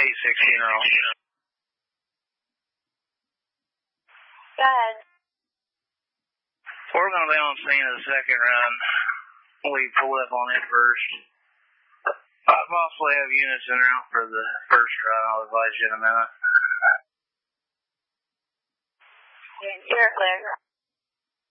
816 roll. Go ahead. We're going to be on scene of the second run. We pull up on it first. I possibly have units en route for the first run. I'll advise you in a minute. You're clear.